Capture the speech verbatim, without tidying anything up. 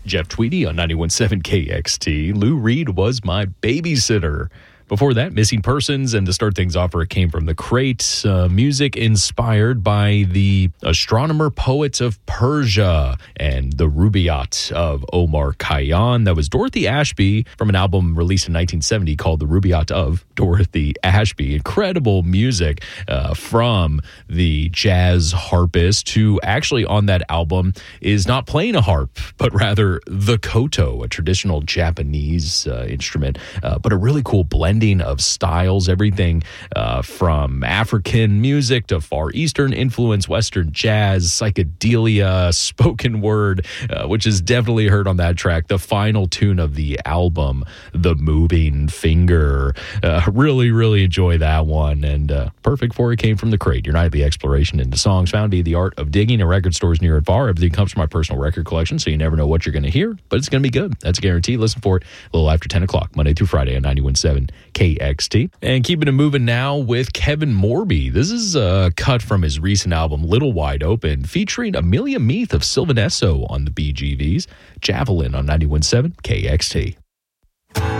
Jeff Tweedy on ninety-one point seven K X T. Lou Reed was my babysitter. Before that, Missing Persons, and to start things off, it came from the Crate. Uh, music inspired by the astronomer poets of Persia and the Rubaiyat of Omar Khayyam. That was Dorothy Ashby from an album released in nineteen seventy called The Rubaiyat of Dorothy Ashby. Incredible music uh, from the jazz harpist, who actually on that album is not playing a harp, but rather the koto, a traditional Japanese uh, instrument, uh, but a really cool blend of styles, everything uh, from African music to Far Eastern influence, Western jazz, psychedelia, spoken word, uh, which is definitely heard on that track. The final tune of the album, The Moving Finger. Uh, really, really enjoy that one, and uh, perfect for it came from the Crate. Your nightly exploration into songs found via the art of digging in record stores near and far. Everything comes from my personal record collection, so you never know what you're going to hear, but it's going to be good. That's a guarantee. Listen for it a little after ten o'clock, Monday through Friday on ninety-one point seven K X T. And keeping it moving now with Kevin Morby. This is a cut from his recent album, Little Wide Open, featuring Amelia Meath of Sylvan Esso on the B G Vs. Javelin on ninety-one point seven K X T.